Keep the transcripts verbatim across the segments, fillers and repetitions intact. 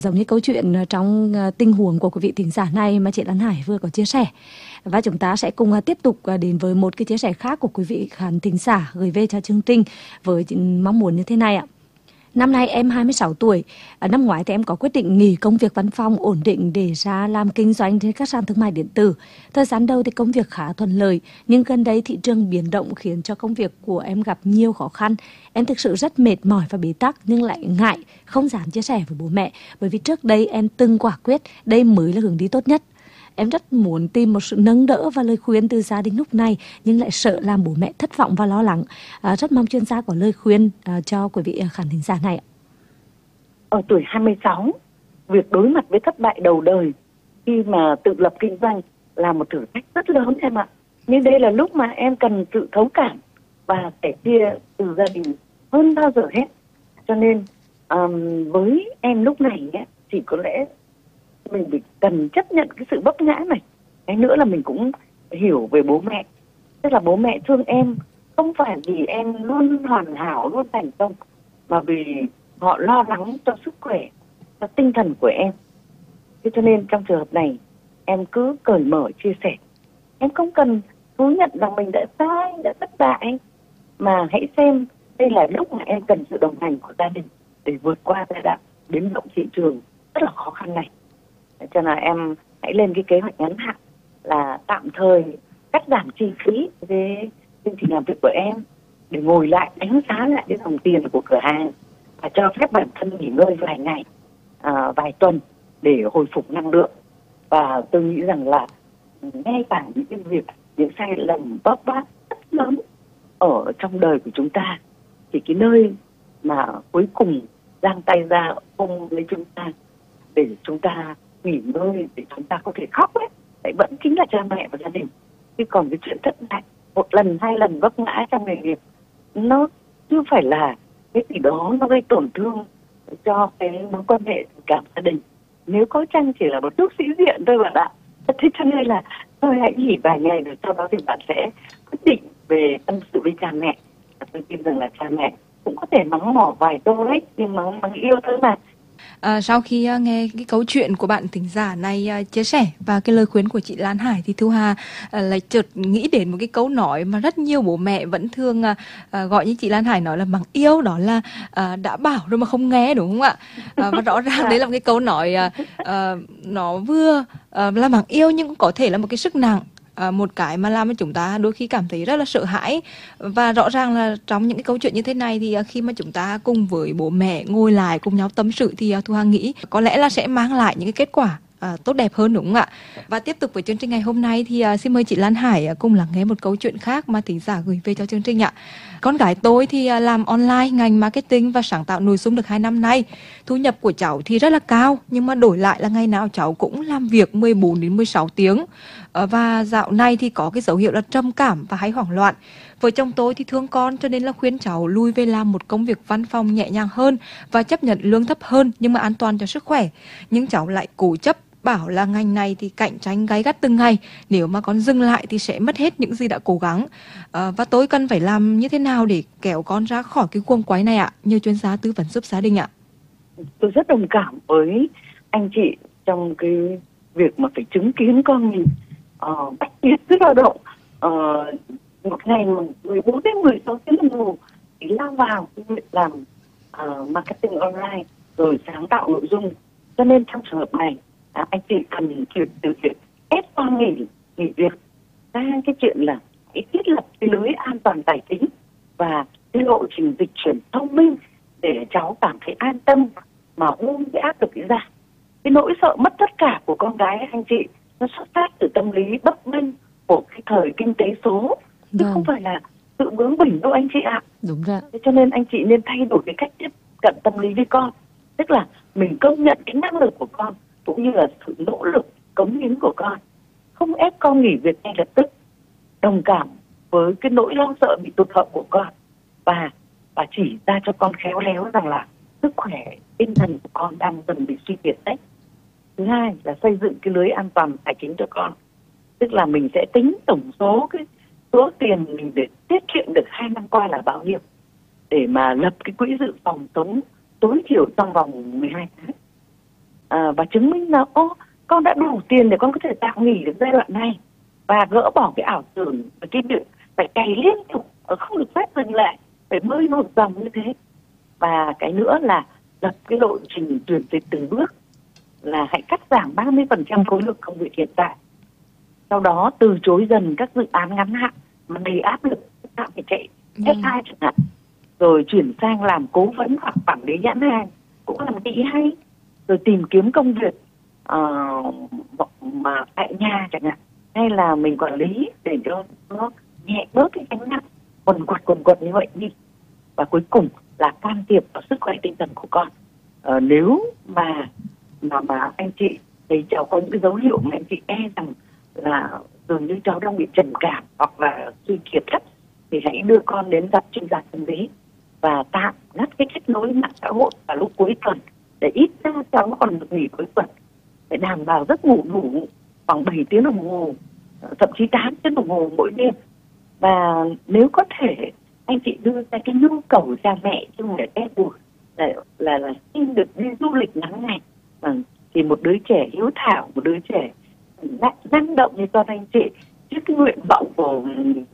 Giống như câu chuyện trong tình huống của quý vị thính giả này mà chị Lan Hải vừa có chia sẻ. Và chúng ta sẽ cùng tiếp tục đến với một cái chia sẻ khác của quý vị khán thính giả gửi về cho chương trình với mong muốn như thế này ạ. Năm nay em hai mươi sáu tuổi, năm ngoái thì em có quyết định nghỉ công việc văn phòng ổn định để ra làm kinh doanh trên các sàn thương mại điện tử. Thời gian đầu thì công việc khá thuận lợi, nhưng gần đây thị trường biến động khiến cho công việc của em gặp nhiều khó khăn. Em thực sự rất mệt mỏi và bế tắc nhưng lại ngại, không dám chia sẻ với bố mẹ, bởi vì trước đây em từng quả quyết đây mới là hướng đi tốt nhất. Em rất muốn tìm một sự nâng đỡ và lời khuyên từ gia đình lúc này, nhưng lại sợ làm bố mẹ thất vọng và lo lắng. À, rất mong chuyên gia có lời khuyên à, cho quý vị khán thính giả này. Ở tuổi hai mươi sáu, việc đối mặt với thất bại đầu đời khi mà tự lập kinh doanh là một thử thách rất lớn em ạ. Nhưng đây là lúc mà em cần sự thấu cảm và sẻ chia từ gia đình hơn bao giờ hết. Cho nên um, với em lúc này ấy, thì có lẽ mình bị cần chấp nhận cái sự vấp ngã này. Cái nữa là mình cũng hiểu về bố mẹ. Tức là bố mẹ thương em không phải vì em luôn hoàn hảo, luôn thành công, mà vì họ lo lắng cho sức khỏe, cho tinh thần của em. Thế cho nên trong trường hợp này, em cứ cởi mở chia sẻ. Em không cần thú nhận rằng mình đã sai, đã thất bại, mà hãy xem đây là lúc mà em cần sự đồng hành của gia đình để vượt qua giai đoạn biến động thị trường rất là khó khăn này. Cho nên em hãy lên cái kế hoạch ngắn hạn là tạm thời cắt giảm chi phí với chương trình làm việc của em để ngồi lại đánh giá lại cái dòng tiền của cửa hàng và cho phép bản thân nghỉ ngơi vài ngày, à, vài tuần để hồi phục năng lượng. Và tôi nghĩ rằng là ngay cả những cái việc, những sai lầm bấp bát rất lớn ở trong đời của chúng ta, thì cái nơi mà cuối cùng giang tay ra ôm lấy chúng ta để chúng ta nghỉ ngơi, để chúng ta có thể khóc ấy, đấy vẫn chính là cha mẹ và gia đình. Chứ còn cái chuyện thất bại một lần hai lần vấp ngã trong nghề nghiệp, nó chưa phải là cái gì đó nó gây tổn thương cho cái mối quan hệ tình cảm gia đình. Nếu có chăng chỉ là một chút sĩ diện thôi bạn ạ. Thế cho nên là thôi hãy nghỉ vài ngày rồi sau đó thì bạn sẽ quyết định về tâm sự với cha mẹ. Tôi tin rằng là cha mẹ cũng có thể mắng mỏ vài câu đấy, nhưng mà mắng yêu thôi mà. À, sau khi uh, nghe cái câu chuyện của bạn thính giả này uh, chia sẻ và cái lời khuyên của chị Lan Hải thì Thu Hà uh, lại chợt nghĩ đến một cái câu nói mà rất nhiều bố mẹ vẫn thường uh, uh, gọi như chị Lan Hải nói là mắng yêu, đó là uh, đã bảo rồi mà không nghe, đúng không ạ? Uh, và rõ ràng đấy là một cái câu nói uh, uh, nó vừa uh, là mắng yêu nhưng cũng có thể là một cái sức nặng. À, một cái mà làm cho chúng ta đôi khi cảm thấy rất là sợ hãi. Và rõ ràng là trong những cái câu chuyện như thế này thì khi mà chúng ta cùng với bố mẹ ngồi lại cùng nhau tâm sự thì Thu Hà nghĩ có lẽ là sẽ mang lại những cái kết quả à, tốt đẹp hơn, đúng không ạ? Và tiếp tục với chương trình ngày hôm nay thì à, xin mời chị Lan Hải à, cùng lắng nghe một câu chuyện khác mà thính giả gửi về cho chương trình ạ. Con gái tôi thì à, làm online ngành marketing và sáng tạo nội dung được hai năm nay. Thu nhập của cháu thì rất là cao, nhưng mà đổi lại là ngày nào cháu cũng làm việc mười bốn đến mười sáu tiếng. Và dạo này thì có cái dấu hiệu là trầm cảm và hay hoảng loạn. Vợ chồng tôi thì thương con cho nên là khuyên cháu lui về làm một công việc văn phòng nhẹ nhàng hơn và chấp nhận lương thấp hơn nhưng mà an toàn cho sức khỏe. Nhưng cháu lại cố chấp bảo là ngành này thì cạnh tranh gay gắt từng ngày, nếu mà con dừng lại thì sẽ mất hết những gì đã cố gắng. À, và tôi cần phải làm như thế nào để kéo con ra khỏi cái guồng quay này ạ? Nhờ chuyên gia tư vấn giúp gia đình ạ. Tôi rất đồng cảm với anh chị trong cái việc mà phải chứng kiến con mình uh, bách tuyệt sức lao động, uh, một ngày mười bốn đến mười sáu tiếng đồng hồ thì lao vào cái việc làm uh, marketing online rồi sáng tạo nội dung. Cho nên trong trường hợp này à, anh chị cần chuyển từ chuyện ép con nghỉ nghỉ việc sang cái chuyện là hãy thiết lập cái lưới an toàn tài chính và cái lộ trình dịch chuyển thông minh để cháu cảm thấy an tâm mà buông cái áp lực ấy ra. Cái nỗi sợ mất tất cả của con gái anh chị nó xuất phát từ tâm lý bấp bênh của cái thời kinh tế số, chứ Đúng. không phải là sự bướng bỉnh đâu anh chị ạ. Đúng rồi. Thế cho nên anh chị nên thay đổi cái cách tiếp cận tâm lý với con, tức là mình công nhận cái năng lực của con cũng như là sự nỗ lực cống hiến của con, không ép con nghỉ việc ngay lập tức, đồng cảm với cái nỗi lo sợ bị tụt hậu của con và và chỉ ra cho con khéo léo rằng là sức khỏe tinh thần của con đang dần bị suy kiệt đấy. Thứ hai là xây dựng cái lưới an toàn tài chính cho con, tức là mình sẽ tính tổng số cái số tiền mình để tiết kiệm được hai năm qua là bao nhiêu để mà lập cái quỹ dự phòng sống tối thiểu trong vòng mười hai tháng. à, và chứng minh là ô con đã đủ tiền để con có thể tạm nghỉ được giai đoạn này, và gỡ bỏ cái ảo tưởng và cái việc phải cày liên tục, không được phép dừng lại, phải bơi một dòng như thế. Và cái nữa là lập cái lộ trình chuyển dịch từng bước, là hãy cắt giảm ba mươi phần trăm khối lượng công việc hiện tại. Sau đó từ chối dần các dự án ngắn hạn mà đầy áp lực, tạm phải chạy ép hai chẳng hạn, rồi chuyển sang làm cố vấn hoặc quản lý nhãn hàng cũng là một cái ý hay. Rồi tìm kiếm công việc uh, mà tại nhà chẳng hạn, hay là mình quản lý để cho nó nhẹ bớt cái gánh nặng quần quật quần quật như vậy đi. Và cuối cùng là can thiệp vào sức khỏe tinh thần của con. Uh, nếu mà mà mà anh chị thấy cháu có những cái dấu hiệu mà anh chị e rằng là dường như cháu đang bị trầm cảm hoặc là suy kiệt chất, thì hãy đưa con đến gặp chuyên gia tâm lý và tạm ngắt cái kết nối mạng xã hội vào lúc cuối tuần, để ít ra cháu còn được nghỉ cuối tuần, để đảm bảo giấc ngủ đủ khoảng bảy tiếng đồng hồ, thậm chí tám tiếng đồng hồ mỗi đêm. Và nếu có thể anh chị đưa ra cái nhu cầu cha mẹ chứ không phải ép buộc là, là là xin được đi du lịch ngắn ngày. Vâng, thì một đứa trẻ hiếu thảo, một đứa trẻ năng động như con anh chị, trước cái nguyện vọng của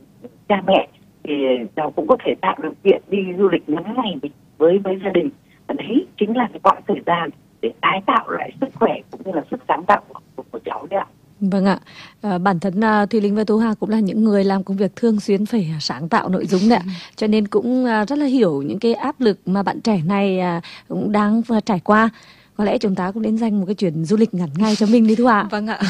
cha mẹ, thì cháu cũng có thể tạo điều kiện đi du lịch ngắn ngày với với gia đình. Và đấy chính là cái quãng thời gian để tái tạo lại sức khỏe cũng như là sức sáng tạo của, của cháu đấy ạ. Vâng ạ, à, bản thân à, Thùy Linh và Thu Hà cũng là những người làm công việc thường xuyên phải sáng tạo nội dung đấy ạ. Cho nên cũng à, rất là hiểu những cái áp lực mà bạn trẻ này à, cũng đang trải qua. Có lẽ chúng ta cũng nên dành một cái chuyến du lịch ngắn ngày cho mình đi Thu Hà. Vâng ạ.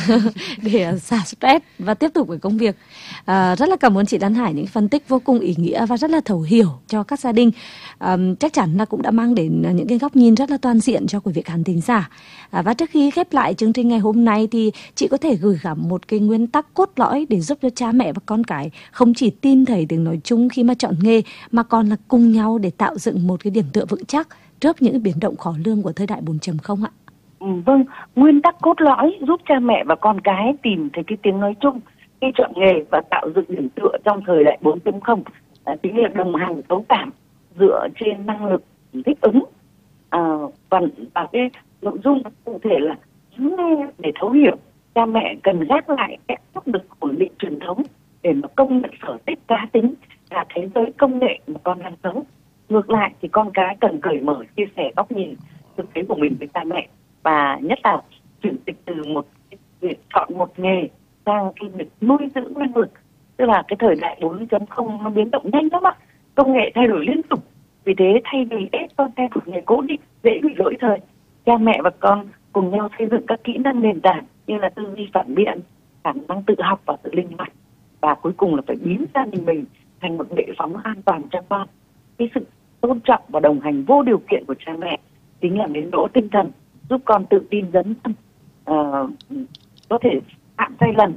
Để uh, xả stress và tiếp tục với công việc. Uh, rất là cảm ơn chị Lan Hải những phân tích vô cùng ý nghĩa và rất là thấu hiểu cho các gia đình. Um, chắc chắn là cũng đã mang đến những cái góc nhìn rất là toàn diện cho quý vị khán thính giả. Uh, và trước khi khép lại chương trình ngày hôm nay thì chị có thể gửi gắm một cái nguyên tắc cốt lõi để giúp cho cha mẹ và con cái không chỉ tin thấy tiếng nói chung khi mà chọn nghề, mà còn là cùng nhau để tạo dựng một cái điểm tựa vững chắc trước những biến động khó lường của thời đại bốn chấm không ạ? Ừ, vâng, nguyên tắc cốt lõi giúp cha mẹ và con cái tìm thấy cái tiếng nói chung khi chọn nghề và tạo dựng điểm tựa trong thời đại bốn chấm không à, chính là đồng hành thấu cảm dựa trên năng lực thích ứng, à, và, và cái nội dung cụ thể là nghe để thấu hiểu. Cha mẹ cần gác lại các áp lực ổn định truyền thống để mà công nhận sở thích cá tính và thế giới công nghệ mà con đang sống. Ngược lại thì con cái cần cởi mở chia sẻ góc nhìn thực tế của mình với cha mẹ, và nhất là chuyển dịch từ một việc chọn một nghề sang cái việc nuôi dưỡng năng lực. Tức là cái thời đại bốn chấm không nó biến động nhanh lắm ạ, công nghệ thay đổi liên tục. Vì thế thay vì ép con theo một nghề cố định dễ bị lỗi thời, cha mẹ và con cùng nhau xây dựng các kỹ năng nền tảng như là tư duy phản biện, khả năng tự học và sự linh hoạt. Và cuối cùng là phải biến gia đình mình thành một bệ phóng an toàn cho con. Cái sự tôn trọng và đồng hành vô điều kiện của cha mẹ chính là nền đỗ tinh thần giúp con tự tin dấn thân, uh, có thể phạm sai lầm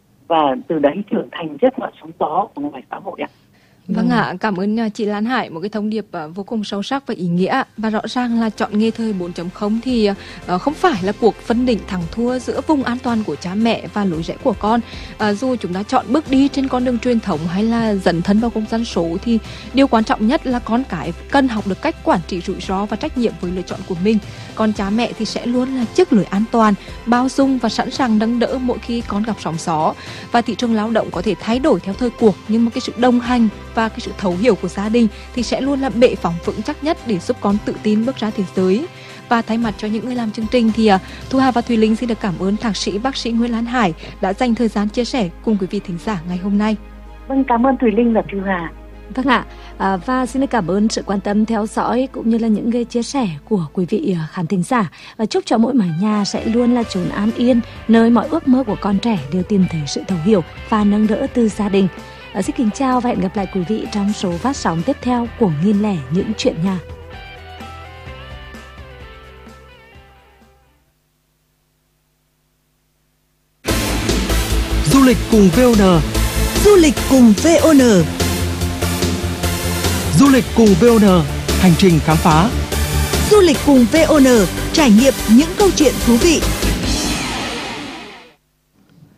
và từ đấy trưởng thành chất ngọn sóng gió của ngoài xã hội ạ. Vâng ạ, cảm ơn chị Lan Hải, một cái thông điệp vô cùng sâu sắc và ý nghĩa. Và rõ ràng là chọn nghề thời bốn chấm không thì không phải là cuộc phân định thắng thua giữa vùng an toàn của cha mẹ và lối rẽ của con. À, dù chúng ta chọn bước đi trên con đường truyền thống hay là dấn thân vào không gian số, thì điều quan trọng nhất là con cái cần học được cách quản trị rủi ro và trách nhiệm với lựa chọn của mình. Còn cha mẹ thì sẽ luôn là chiếc lưới an toàn, bao dung và sẵn sàng nâng đỡ mỗi khi con gặp sóng gió. Và thị trường lao động có thể thay đổi theo thời cuộc, nhưng mà cái sự đồng hành và cái sự thấu hiểu của gia đình thì sẽ luôn là bệ phóng vững chắc nhất để giúp con tự tin bước ra thế giới. Và thay mặt cho những người làm chương trình thì Thu Hà và Thùy Linh xin được cảm ơn thạc sĩ bác sĩ Nguyễn Lan Hải đã dành thời gian chia sẻ cùng quý vị thính giả ngày hôm nay. Vâng, cảm ơn Thùy Linh và Thu Hà. Vâng ạ, à, và xin cảm ơn sự quan tâm theo dõi cũng như là những cái chia sẻ của quý vị khán thính giả. Và chúc cho mỗi mái nhà sẽ luôn là chốn an yên, nơi mọi ước mơ của con trẻ đều tìm thấy sự thấu hiểu và nâng đỡ từ gia đình. À, xin kính chào và hẹn gặp lại quý vị trong số phát sóng tiếp theo của Nghìn lẻ những chuyện nhà. Du lịch cùng vê o en. Du lịch cùng vê o en. Du lịch cùng vê o en, hành trình khám phá. Du lịch cùng vê o en, trải nghiệm những câu chuyện thú vị.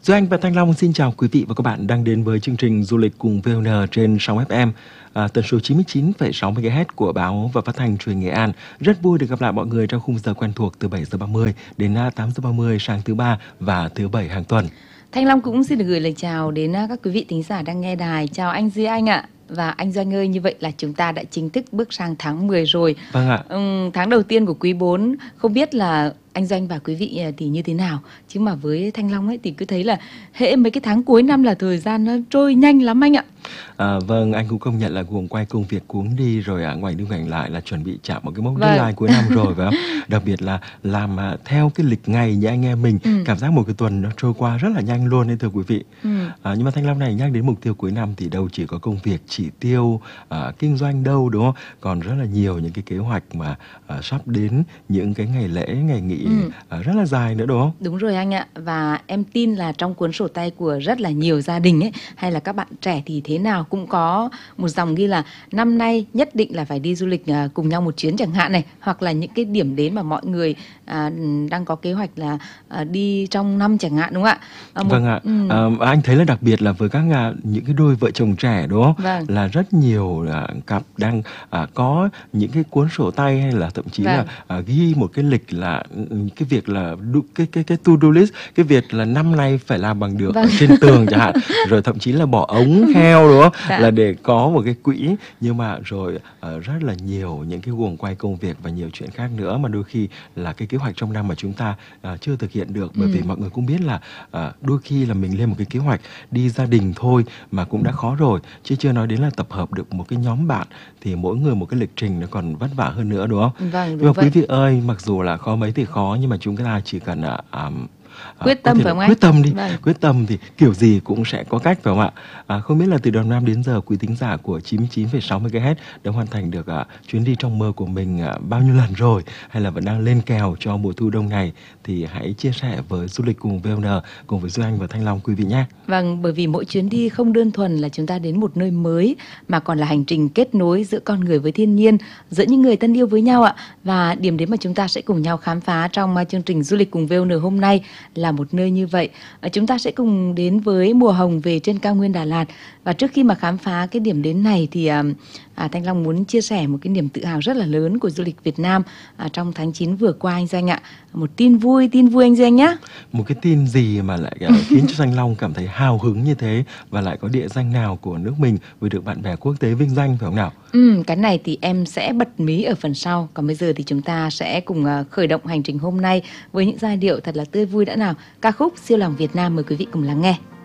Duy Anh và Thanh Long xin chào quý vị và các bạn đang đến với chương trình Du lịch cùng vê o en trên sóng ép em, à, tần số chín mươi chín phẩy sáu mê ga héc của báo và phát thanh truyền Nghệ An. Rất vui được gặp lại mọi người trong khung giờ quen thuộc từ bảy giờ ba mươi đến tám giờ ba mươi sáng thứ ba và thứ bảy hàng tuần. Thanh Long cũng xin được gửi lời chào đến các quý vị thính giả đang nghe đài. Chào anh Duy Anh ạ. Và anh Doanh ơi, như vậy là chúng ta đã chính thức bước sang tháng mười rồi. Vâng ạ. Ừ, tháng đầu tiên của quý bốn, không biết là anh Doanh và quý vị thì như thế nào. Chứ mà với Thanh Long ấy thì cứ thấy là hễ mấy cái tháng cuối năm là thời gian nó trôi nhanh lắm anh ạ. À, vâng, anh cũng công nhận là guồng quay công việc cuống đi rồi à, ngoảnh đi ngoảnh lại là chuẩn bị chạm một cái mốc Vâng. deadline cuối năm rồi phải không? Đặc biệt là làm à, theo cái lịch ngày như anh em mình, Ừ. cảm giác một cái tuần nó trôi qua rất là nhanh luôn đấy thưa quý vị. Ừ. À, nhưng mà Thanh Long này nhắc đến mục tiêu cuối năm thì đâu chỉ có công việc, chỉ tiêu, à, kinh doanh đâu đúng không? Còn rất là nhiều những cái kế hoạch mà à, sắp đến, những cái ngày lễ, ngày nghỉ Ừ. à, rất là dài nữa đúng không? Đúng rồi anh ạ. Và em tin là trong cuốn sổ tay của rất là nhiều gia đình ấy, hay là các bạn trẻ thì thế nào cũng có một dòng ghi là năm nay nhất định là phải đi du lịch à, cùng nhau một chuyến chẳng hạn này, hoặc là những cái điểm đến mà mọi người à, đang có kế hoạch là à, đi trong năm chẳng hạn, đúng không ạ? À, một- Vâng ạ. Ừ. À, anh thấy là đặc biệt là với các à, những cái đôi vợ chồng trẻ đúng không? Vâng. Là rất nhiều à, cặp đang à, có những cái cuốn sổ tay hay là thậm chí Vâng. là à, ghi một cái lịch là ừ, cái việc là đu, cái cái cái to do list, cái việc là năm nay phải làm bằng được Vâng. ở trên tường chẳng hạn, rồi thậm chí là bỏ ống heo đúng không? Dạ. Là để có một cái quỹ, nhưng mà rồi à, rất là nhiều những cái guồng quay công việc và nhiều chuyện khác nữa mà đôi khi là cái kế hoạch trong năm mà chúng ta à, chưa thực hiện được, bởi Ừ. vì mọi người cũng biết là à, đôi khi là mình lên một cái kế hoạch đi gia đình thôi mà cũng đã khó rồi, chứ chưa nói đến là tập hợp được một cái nhóm bạn thì mỗi người một cái lịch trình nó còn vất vả hơn nữa đúng không? Vâng, Nhưng đúng mà vậy. quý vị ơi, mặc dù là khó mấy thì khó nhưng mà chúng ta chỉ cần à, à, à, Quyết có tâm thể phải là không anh? quyết tâm đi, Vâng. quyết tâm thì kiểu gì cũng sẽ có cách phải không ạ? À, không biết là từ đầu năm đến giờ quý thính giả của chín mươi chín phẩy sáu mê ga héc đã hoàn thành được à, chuyến đi trong mơ của mình à, bao nhiêu lần rồi, hay là vẫn đang lên kèo cho mùa thu đông này, thì hãy chia sẻ với Du lịch cùng vê o en cùng với Duy Anh và Thanh Long quý vị nhé. Vâng, bởi vì mỗi chuyến đi không đơn thuần là chúng ta đến một nơi mới, mà còn là hành trình kết nối giữa con người với thiên nhiên, giữa những người thân yêu với nhau ạ. Và điểm đến mà chúng ta sẽ cùng nhau khám phá trong uh, chương trình Du lịch cùng vê o en hôm nay là một nơi như vậy. Uh, chúng ta sẽ cùng đến với mùa hồng về trên cao nguyên Đà Lạt. Và trước khi mà khám phá cái điểm đến này thì uh, à, Thanh Long muốn chia sẻ một cái niềm tự hào rất là lớn của du lịch Việt Nam uh, trong tháng chín vừa qua anh Doanh ạ. Một tin vui, tin vui anh Doanh nhá. Một cái tin gì mà lại à, khiến cho Thanh Long cảm thấy hào hứng như thế, và lại có địa danh nào của nước mình vừa được bạn bè quốc tế vinh danh phải không nào? Ừ, cái này thì em sẽ bật mí ở phần sau. Còn bây giờ thì chúng ta sẽ cùng uh, khởi động hành trình hôm nay với những giai điệu thật là tươi vui đã nào. Ca khúc Siêu lòng Việt Nam, mời quý vị cùng lắng nghe.